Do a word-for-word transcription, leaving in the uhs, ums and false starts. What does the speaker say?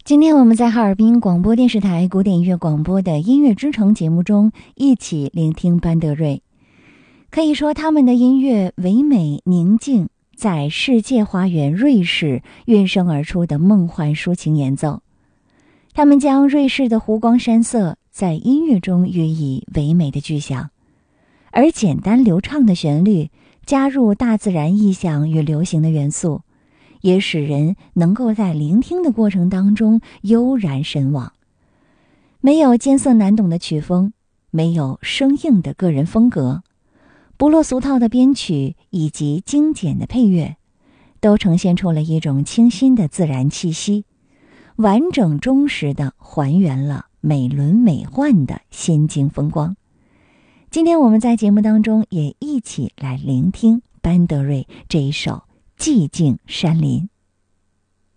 今天我们在哈尔滨广播电视台古典音乐广播的音乐之城节目中一起聆听班德瑞。可以说他们的音乐唯美宁静，在世界花园瑞士运生而出的梦幻抒情演奏。他们将瑞士的湖光山色在音乐中予以唯美的具象，而简单流畅的旋律加入大自然意象与流行的元素，也使人能够在聆听的过程当中悠然神往。没有艰涩难懂的曲风，没有生硬的个人风格，不落俗套的编曲以及精简的配乐，都呈现出了一种清新的自然气息，完整忠实地还原了美轮美奂的仙境风光。今天我们在节目当中也一起来聆听班德瑞这一首寂静山林。